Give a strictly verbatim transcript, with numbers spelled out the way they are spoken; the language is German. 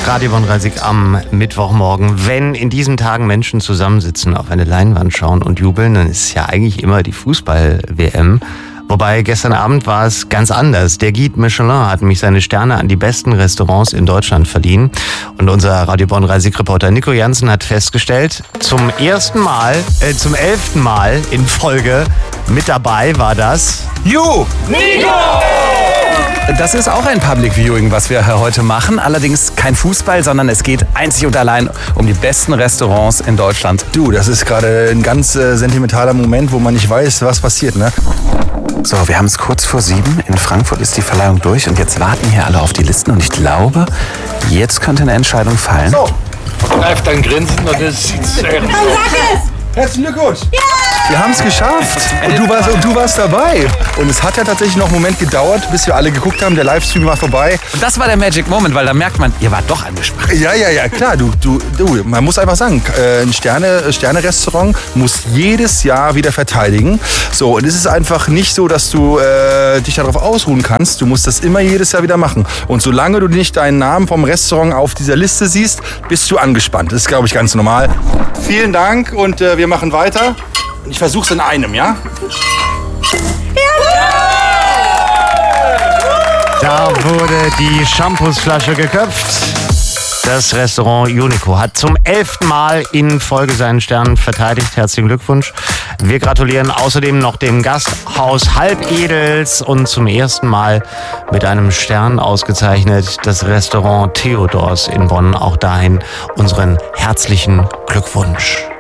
Radio Bonn dreißig am Mittwochmorgen. Wenn in diesen Tagen Menschen zusammensitzen, auf eine Leinwand schauen und jubeln, dann ist es ja eigentlich immer die Fußball-W M. Wobei gestern Abend war es ganz anders. Der Guide Michelin hat nämlich seine Sterne an die besten Restaurants in Deutschland verliehen. Und unser Radio Bonn dreißig-Reporter Nico Jansen hat festgestellt, zum ersten Mal, äh, zum elften Mal in Folge mit dabei war das Ju! Nico! Das ist auch ein Public Viewing, was wir heute machen. Allerdings kein Fußball, sondern es geht einzig und allein um die besten Restaurants in Deutschland. Du, das ist gerade ein ganz äh, sentimentaler Moment, wo man nicht weiß, was passiert, ne? So, wir haben es kurz vor sieben. In Frankfurt ist die Verleihung durch und jetzt warten hier alle auf die Listen. Und ich glaube, jetzt könnte eine Entscheidung fallen. So, Greif dein Grinsen und es sieht sehr gut aus. herzlichen Glückwunsch! Ja! Wir haben es geschafft und du, warst, und du warst dabei. Und es hat ja tatsächlich noch einen Moment gedauert, bis wir alle geguckt haben. Der Livestream war vorbei. Und das war der Magic Moment, weil da merkt man, ihr wart doch angespannt. Ja, ja, ja, klar. Du, du, du, man muss einfach sagen, ein Sterne, Sterne-Restaurant muss jedes Jahr wieder verteidigen. So, und es ist einfach nicht so, dass du äh, dich darauf ausruhen kannst. Du musst das immer jedes Jahr wieder machen. Und solange du nicht deinen Namen vom Restaurant auf dieser Liste siehst, bist du angespannt. Das ist, glaube ich, ganz normal. Vielen Dank und äh, wir machen weiter. Ich versuch's in einem, ja? Da wurde die Shampoosflasche geköpft. Das Restaurant Unico hat zum elften Mal in Folge seinen Stern verteidigt. Herzlichen Glückwunsch. Wir gratulieren außerdem noch dem Gasthaus Halbedels und zum ersten Mal mit einem Stern ausgezeichnet das Restaurant Theodors in Bonn. Auch dahin unseren herzlichen Glückwunsch.